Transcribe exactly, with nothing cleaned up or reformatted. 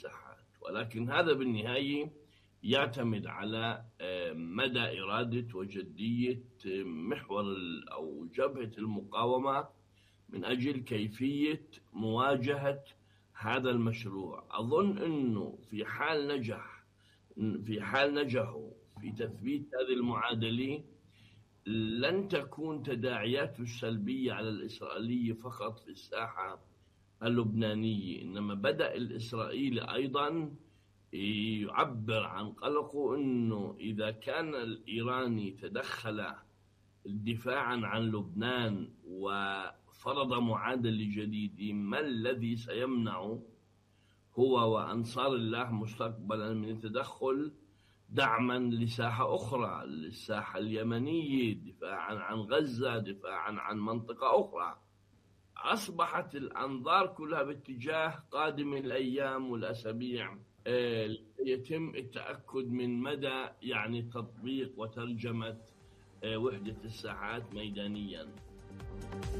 الساحات، ولكن هذا بالنهاية يعتمد على مدى إرادة وجدية محور أو جبهة المقاومة من أجل كيفية مواجهة هذا المشروع. أظن أنه في حال نجح في حال نجحوا في تثبيت هذه المعادلة لن تكون تداعياته السلبية على الإسرائيلية فقط في الساحة اللبنانية، إنما بدأ الإسرائيلي أيضا يعبر عن قلقه أنه إذا كان الإيراني تدخل دفاعا عن لبنان وفرض معادلة جديدة، ما الذي سيمنع هو وأنصار الله مستقبلا من التدخل دعما لساحة أخرى، للساحة اليمنية، دفاعا عن غزة، دفاعا عن منطقة أخرى. أصبحت الأنظار كلها باتجاه قادم الأيام والأسابيع يتم التأكد من مدى يعني تطبيق وترجمة وحدة الساحات ميدانيا.